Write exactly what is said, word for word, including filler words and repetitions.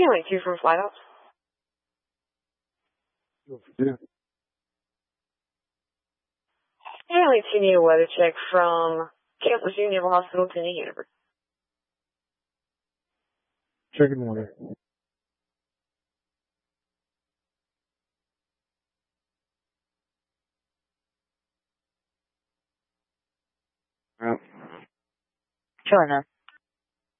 Stanley, two from Flight Ops. Yeah. Stanley, two need a weather check from Campus Union Hospital to New Universe. Checking water. Yep. Sure enough.